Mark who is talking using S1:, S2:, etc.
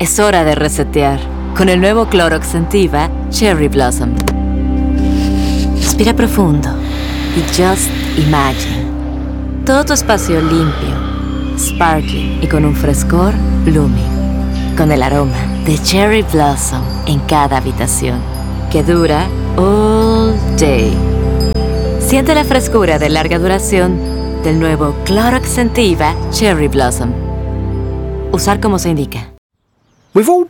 S1: Es hora de resetear con el nuevo Clorox Scentiva Cherry Blossom. Respira profundo y just imagine. Todo tu espacio limpio, sparkling y con un frescor blooming. Con el aroma de Cherry Blossom en cada habitación, que dura all day. Siente la frescura de larga duración del nuevo Clorox Scentiva Cherry Blossom. Usar como se indica.
S2: We've all